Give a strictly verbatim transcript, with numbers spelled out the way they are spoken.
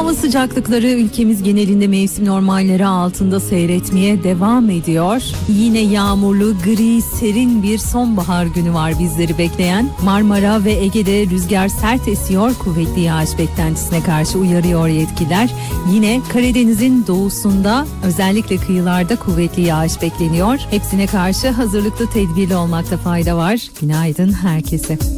Hava sıcaklıkları ülkemiz genelinde mevsim normalleri altında seyretmeye devam ediyor. Yine yağmurlu, gri, serin bir sonbahar günü var bizleri bekleyen. Marmara ve Ege'de rüzgar sert esiyor, kuvvetli yağış beklentisine karşı uyarıyor yetkililer. Yine Karadeniz'in doğusunda özellikle kıyılarda kuvvetli yağış bekleniyor. Hepsine karşı hazırlıklı, tedbirli olmakta fayda var. Günaydın herkese.